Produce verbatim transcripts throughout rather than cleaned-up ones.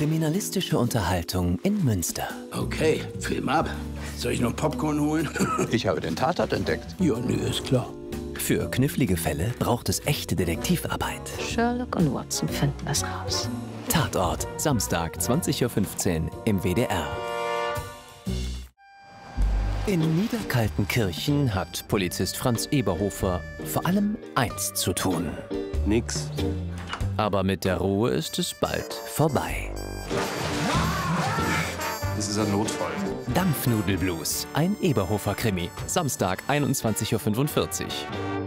Kriminalistische Unterhaltung in Münster. Okay, Film ab. Soll ich noch Popcorn holen? Ich habe den Tatort entdeckt. Ja, nö, ist klar. Für knifflige Fälle braucht es echte Detektivarbeit. Sherlock und Watson finden das raus. Tatort, Samstag, zwanzig Uhr fünfzehn im W D R. In Niederkaltenkirchen hat Polizist Franz Eberhofer vor allem eins zu tun. Nix. Aber mit der Ruhe ist es bald vorbei. Das ist ein Notfall. Dampfnudelblues, ein Eberhofer-Krimi. Samstag, einundzwanzig Uhr fünfundvierzig.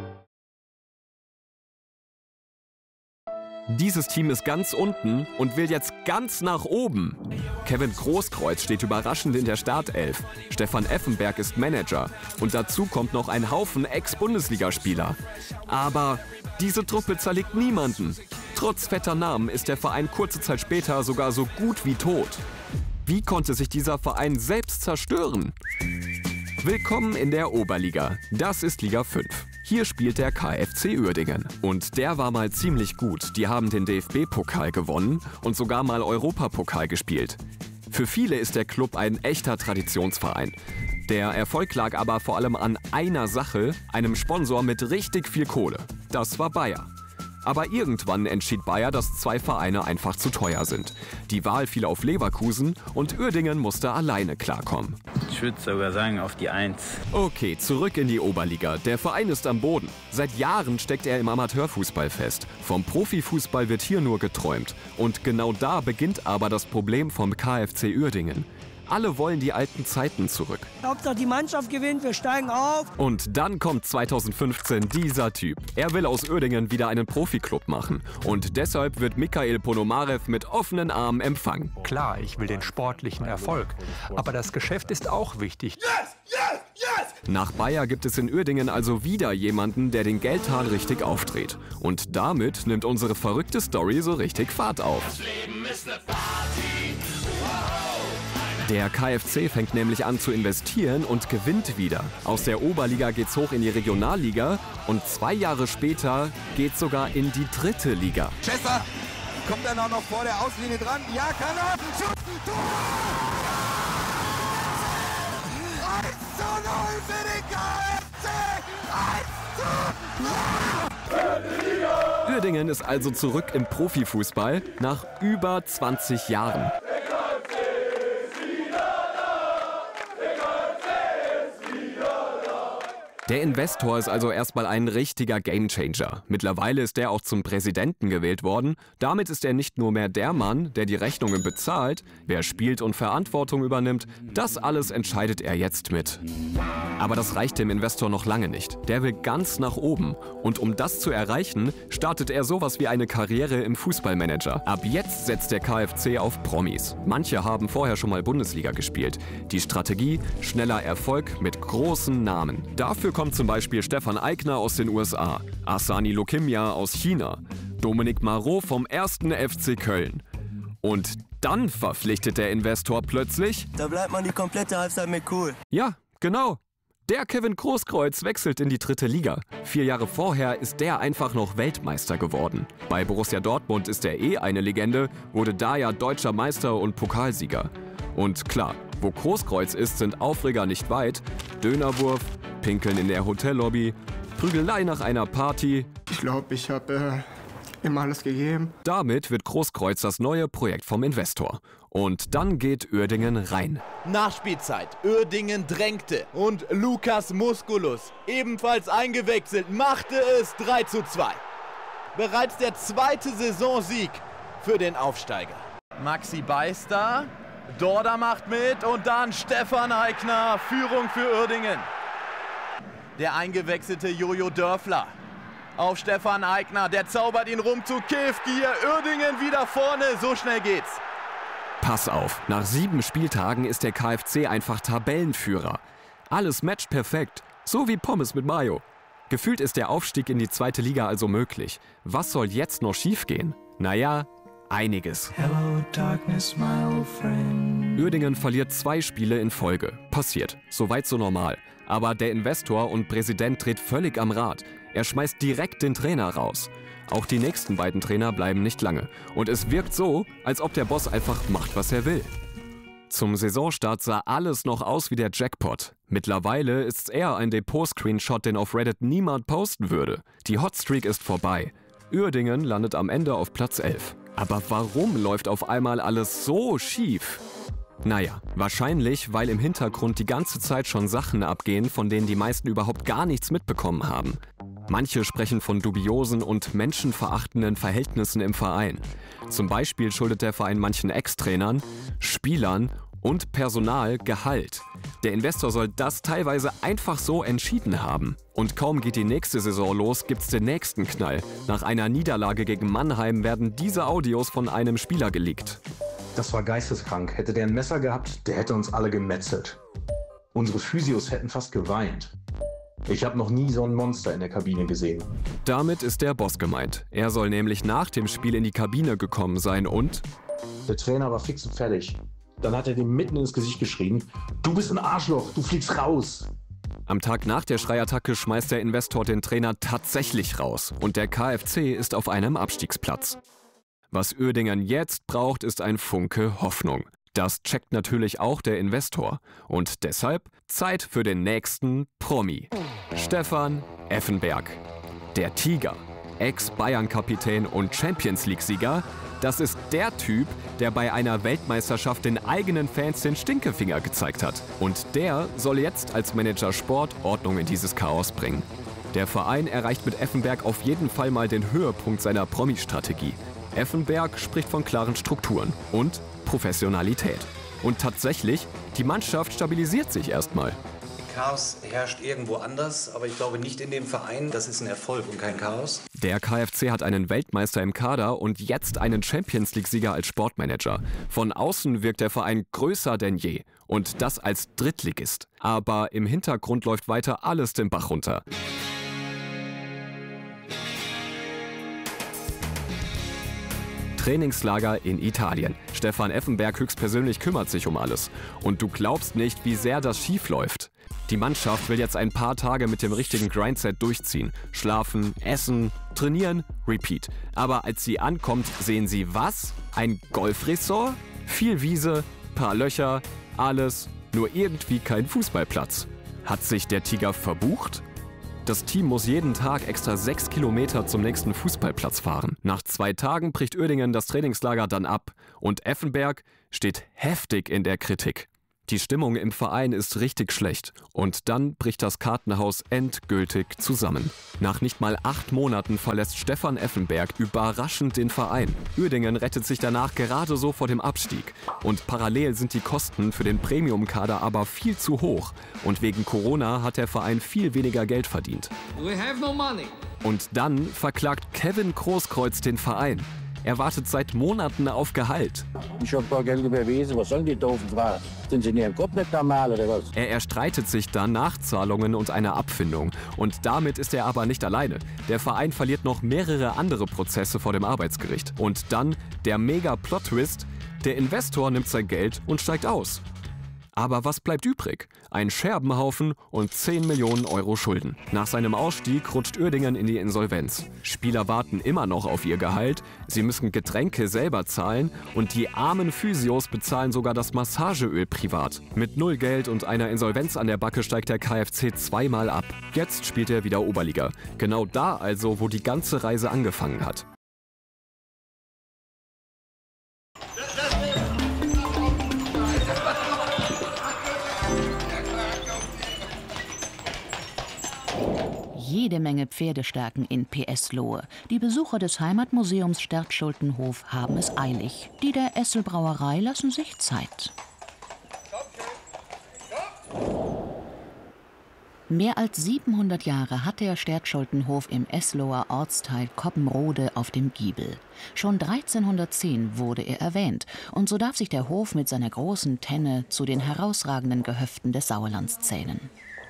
Dieses Team ist ganz unten und will jetzt ganz nach oben. Kevin Großkreuz steht überraschend in der Startelf. Stefan Effenberg ist Manager. Und dazu kommt noch ein Haufen Ex-Bundesligaspieler. Aber diese Truppe zerlegt niemanden. Trotz fetter Namen ist der Verein kurze Zeit später sogar so gut wie tot. Wie konnte sich dieser Verein selbst zerstören? Willkommen in der Oberliga. Das ist Liga fünf. Hier spielt der K F C Uerdingen. Und der war mal ziemlich gut. Die haben den D F B-Pokal gewonnen und sogar mal Europapokal gespielt. Für viele ist der Club ein echter Traditionsverein. Der Erfolg lag aber vor allem an einer Sache, einem Sponsor mit richtig viel Kohle. Das war Bayer. Aber irgendwann entschied Bayer, dass zwei Vereine einfach zu teuer sind. Die Wahl fiel auf Leverkusen und Uerdingen musste alleine klarkommen. Ich würde sogar sagen, auf die Eins. Okay, zurück in die Oberliga. Der Verein ist am Boden. Seit Jahren steckt er im Amateurfußball fest. Vom Profifußball wird hier nur geträumt. Und genau da beginnt aber das Problem vom K F C Uerdingen. Alle wollen die alten Zeiten zurück. Hauptsache die Mannschaft gewinnt, wir steigen auf. Und dann kommt zweitausendfünfzehn dieser Typ. Er will aus Uerdingen wieder einen Profiklub machen. Und deshalb wird Mikhail Ponomarev mit offenen Armen empfangen. Klar, ich will den sportlichen Erfolg. Aber das Geschäft ist auch wichtig. Yes, yes, yes! Nach Bayer gibt es in Uerdingen also wieder jemanden, der den Geldhahn richtig aufdreht. Und damit nimmt unsere verrückte Story so richtig Fahrt auf. Das Leben ist eine Party. Wow. Der K F C fängt nämlich an zu investieren und gewinnt wieder. Aus der Oberliga geht's hoch in die Regionalliga und zwei Jahre später geht's sogar in die dritte Liga. Chester kommt dann auch noch vor der Auslinie dran. Ja, kann er! Schuss! Tor! eins zu null für den K F C! eins zu null! Uerdingen ist also zurück im Profifußball nach über zwanzig Jahren. Der Investor ist also erstmal ein richtiger Gamechanger. Mittlerweile ist er auch zum Präsidenten gewählt worden. Damit ist er nicht nur mehr der Mann, der die Rechnungen bezahlt, wer spielt und Verantwortung übernimmt. Das alles entscheidet er jetzt mit. Aber das reicht dem Investor noch lange nicht. Der will ganz nach oben. Und um das zu erreichen, startet er sowas wie eine Karriere im Fußballmanager. Ab jetzt setzt der K F C auf Promis. Manche haben vorher schon mal Bundesliga gespielt. Die Strategie: schneller Erfolg mit großen Namen. Dafür kommt zum Beispiel Stefan Aigner aus den U S A, Asani Lokimya aus China, Dominique Marot vom ersten F C Köln. Und dann verpflichtet der Investor plötzlich... Da bleibt man die komplette Halbzeit mit cool. Ja, genau. Der Kevin Großkreuz wechselt in die dritte Liga. Vier Jahre vorher ist der einfach noch Weltmeister geworden. Bei Borussia Dortmund ist er eh eine Legende, wurde da ja deutscher Meister und Pokalsieger. Und klar, wo Großkreuz ist, sind Aufreger nicht weit. Dönerwurf, Pinkeln in der Hotellobby, Prügelei nach einer Party. Ich glaube, ich habe äh, ihm alles gegeben. Damit wird Großkreuz das neue Projekt vom Investor. Und dann geht Uerdingen rein. Nachspielzeit. Uerdingen drängte. Und Lukas Musculus, ebenfalls eingewechselt, machte es drei zu zwei. Bereits der zweite Saisonsieg für den Aufsteiger. Maxi Beister, Dorda macht mit und dann Stefan Aigner, Führung für Uerdingen. Der eingewechselte Jojo Dörfler auf Stefan Aigner, der zaubert ihn rum zu Kevgier. Uerdingen wieder vorne, so schnell geht's. Pass auf, nach sieben Spieltagen ist der K F C einfach Tabellenführer. Alles matcht perfekt, so wie Pommes mit Mayo. Gefühlt ist der Aufstieg in die zweite Liga also möglich. Was soll jetzt noch schiefgehen? Naja, einiges. Hello, darkness, my old friend. Uerdingen verliert zwei Spiele in Folge. Passiert. Soweit so normal. Aber der Investor und Präsident dreht völlig am Rad. Er schmeißt direkt den Trainer raus. Auch die nächsten beiden Trainer bleiben nicht lange. Und es wirkt so, als ob der Boss einfach macht, was er will. Zum Saisonstart sah alles noch aus wie der Jackpot. Mittlerweile ist es eher ein Depot-Screenshot, den auf Reddit niemand posten würde. Die Hotstreak ist vorbei. Uerdingen landet am Ende auf Platz elf. Aber warum läuft auf einmal alles so schief? Naja, wahrscheinlich, weil im Hintergrund die ganze Zeit schon Sachen abgehen, von denen die meisten überhaupt gar nichts mitbekommen haben. Manche sprechen von dubiosen und menschenverachtenden Verhältnissen im Verein. Zum Beispiel schuldet der Verein manchen Ex-Trainern, Spielern und Personal Gehalt. Der Investor soll das teilweise einfach so entschieden haben. Und kaum geht die nächste Saison los, gibt's den nächsten Knall. Nach einer Niederlage gegen Mannheim werden diese Audios von einem Spieler geleakt. Das war geisteskrank. Hätte der ein Messer gehabt, der hätte uns alle gemetzelt. Unsere Physios hätten fast geweint. Ich habe noch nie so ein Monster in der Kabine gesehen. Damit ist der Boss gemeint. Er soll nämlich nach dem Spiel in die Kabine gekommen sein und... Der Trainer war fix und fertig. Dann hat er dem mitten ins Gesicht geschrien: Du bist ein Arschloch, du fliegst raus. Am Tag nach der Schreiattacke schmeißt der Investor den Trainer tatsächlich raus. Und der K F C ist auf einem Abstiegsplatz. Was Uerdingen jetzt braucht, ist ein Funke Hoffnung. Das checkt natürlich auch der Investor. Und deshalb Zeit für den nächsten Promi. Stefan Effenberg. Der Tiger, Ex-Bayern-Kapitän und Champions-League-Sieger, das ist der Typ, der bei einer Weltmeisterschaft den eigenen Fans den Stinkefinger gezeigt hat. Und der soll jetzt als Manager Sport Ordnung in dieses Chaos bringen. Der Verein erreicht mit Effenberg auf jeden Fall mal den Höhepunkt seiner Promi-Strategie. Effenberg spricht von klaren Strukturen und Professionalität. Und tatsächlich, die Mannschaft stabilisiert sich erstmal. Chaos herrscht irgendwo anders, aber ich glaube nicht in dem Verein. Das ist ein Erfolg und kein Chaos. Der K F C hat einen Weltmeister im Kader und jetzt einen Champions-League-Sieger als Sportmanager. Von außen wirkt der Verein größer denn je. Und das als Drittligist. Aber im Hintergrund läuft weiter alles den Bach runter. Trainingslager in Italien. Stefan Effenberg höchstpersönlich kümmert sich um alles. Und du glaubst nicht, wie sehr das schief läuft. Die Mannschaft will jetzt ein paar Tage mit dem richtigen Grindset durchziehen. Schlafen, essen, trainieren, repeat. Aber als sie ankommt, sehen sie was? Ein Golfressort? Viel Wiese, paar Löcher, alles, nur irgendwie kein Fußballplatz. Hat sich der Tiger verbucht? Das Team muss jeden Tag extra sechs Kilometer zum nächsten Fußballplatz fahren. Nach zwei Tagen bricht Uerdingen das Trainingslager dann ab. Und Effenberg steht heftig in der Kritik. Die Stimmung im Verein ist richtig schlecht. Und dann bricht das Kartenhaus endgültig zusammen. Nach nicht mal acht Monaten verlässt Stefan Effenberg überraschend den Verein. Uerdingen rettet sich danach gerade so vor dem Abstieg. Und parallel sind die Kosten für den Premium-Kader aber viel zu hoch. Und wegen Corona hat der Verein viel weniger Geld verdient. We have no money. Und dann verklagt Kevin Grosskreutz den Verein. Er wartet seit Monaten auf Gehalt. Ich habe gar Geld überwiesen. Was sollen die doofen Fragen? Sind sie in ihrem Kopf nicht normal oder was? Er erstreitet sich dann Nachzahlungen und eine Abfindung. Und damit ist er aber nicht alleine. Der Verein verliert noch mehrere andere Prozesse vor dem Arbeitsgericht. Und dann der Mega-Plot-Twist: Der Investor nimmt sein Geld und steigt aus. Aber was bleibt übrig? Ein Scherbenhaufen und zehn Millionen Euro Schulden. Nach seinem Ausstieg rutscht Uerdingen in die Insolvenz. Spieler warten immer noch auf ihr Gehalt, sie müssen Getränke selber zahlen und die armen Physios bezahlen sogar das Massageöl privat. Mit null Geld und einer Insolvenz an der Backe steigt der K F C zweimal ab. Jetzt spielt er wieder Oberliga. Genau da also, wo die ganze Reise angefangen hat. Jede Menge Pferdestärken in P S Lohe. Die Besucher des Heimatmuseums Stertschultenhof haben es eilig. Die der Essel Brauerei lassen sich Zeit. Mehr als siebenhundert Jahre hat der Stertschultenhof im Esloher Ortsteil Coppenrode auf dem Giebel. Schon dreizehnhundertzehn wurde er erwähnt und so darf sich der Hof mit seiner großen Tenne zu den herausragenden Gehöften des Sauerlands zählen.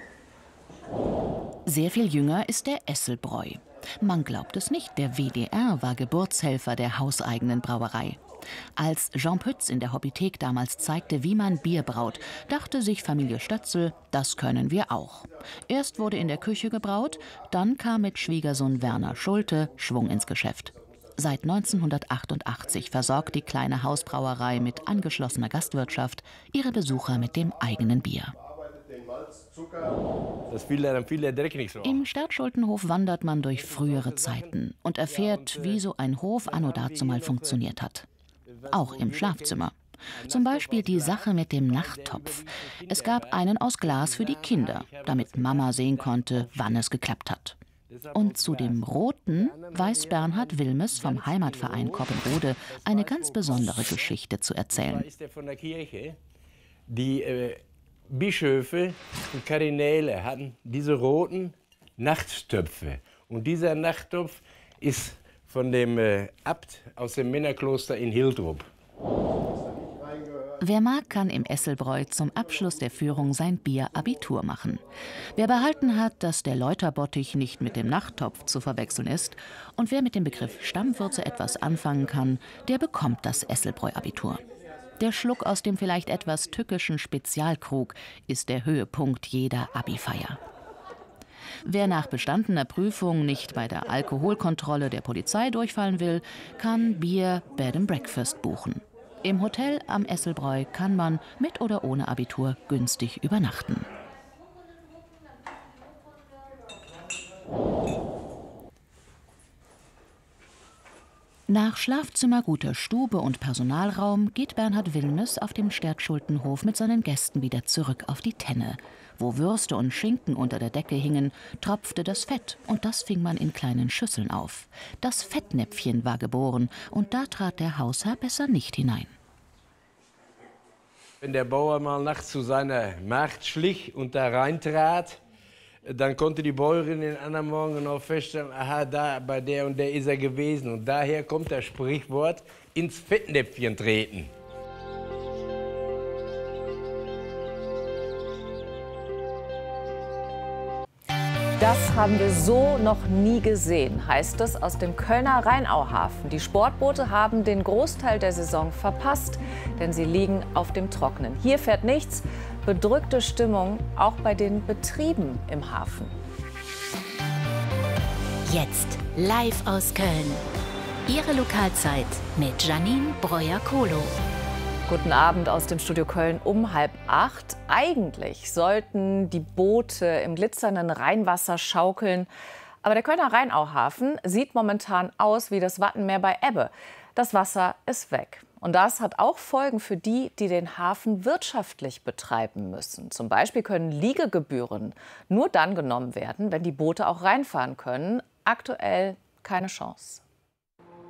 Sehr viel jünger ist der Esselbräu. Man glaubt es nicht, der W D R war Geburtshelfer der hauseigenen Brauerei. Als Jean Pütz in der Hobbythek damals zeigte, wie man Bier braut, dachte sich Familie Stötzel, das können wir auch. Erst wurde in der Küche gebraut, dann kam mit Schwiegersohn Werner Schulte Schwung ins Geschäft. Seit neunzehnhundertachtundachtzig versorgt die kleine Hausbrauerei mit angeschlossener Gastwirtschaft ihre Besucher mit dem eigenen Bier. Das fiel dann fiel der Dreck nicht so. Im Stertschultenhof wandert man durch frühere Zeiten und erfährt, wie so ein Hof anno dazumal funktioniert hat. Auch im Schlafzimmer. Zum Beispiel die Sache mit dem Nachttopf. Es gab einen aus Glas für die Kinder, damit Mama sehen konnte, wann es geklappt hat. Und zu dem Roten weiß Bernhard Wilmes vom Heimatverein Coppenrode eine ganz besondere Geschichte zu erzählen. Die äh, Bischöfe und Kardinäle hatten diese roten Nachttöpfe. Und dieser Nachttopf ist von dem äh, Abt aus dem Männerkloster in Hiltrup. Wer mag, kann im Esselbräu zum Abschluss der Führung sein Bier Abitur machen. Wer behalten hat, dass der Läuterbottich nicht mit dem Nachttopf zu verwechseln ist und wer mit dem Begriff Stammwürze etwas anfangen kann, der bekommt das Esselbräu-Abitur. Der Schluck aus dem vielleicht etwas tückischen Spezialkrug ist der Höhepunkt jeder Abifeier. Wer nach bestandener Prüfung nicht bei der Alkoholkontrolle der Polizei durchfallen will, kann Bier Bed and Breakfast buchen. Im Hotel am Esselbräu kann man mit oder ohne Abitur günstig übernachten. Nach Schlafzimmer, guter Stube und Personalraum geht Bernhard Wilmes auf dem Stertschultenhof mit seinen Gästen wieder zurück auf die Tenne. Wo Würste und Schinken unter der Decke hingen, tropfte das Fett und das fing man in kleinen Schüsseln auf. Das Fettnäpfchen war geboren und da trat der Hausherr besser nicht hinein. Wenn der Bauer mal nachts zu seiner Magd schlich und da reintrat, dann konnte die Bäuerin den anderen Morgen noch feststellen, aha, da bei der und der ist er gewesen. Und daher kommt das Sprichwort, ins Fettnäpfchen treten. Das haben wir so noch nie gesehen, heißt es aus dem Kölner Rheinauhafen. Die Sportboote haben den Großteil der Saison verpasst, denn sie liegen auf dem Trockenen. Hier fährt nichts. Bedrückte Stimmung auch bei den Betrieben im Hafen. Jetzt live aus Köln. Ihre Lokalzeit mit Janine Breuer-Kohlo. Guten Abend aus dem Studio Köln um halb acht. Eigentlich sollten die Boote im glitzernden Rheinwasser schaukeln. Aber der Kölner Rheinauhafen sieht momentan aus wie das Wattenmeer bei Ebbe. Das Wasser ist weg. Und das hat auch Folgen für die, die den Hafen wirtschaftlich betreiben müssen. Zum Beispiel können Liegegebühren nur dann genommen werden, wenn die Boote auch reinfahren können. Aktuell keine Chance.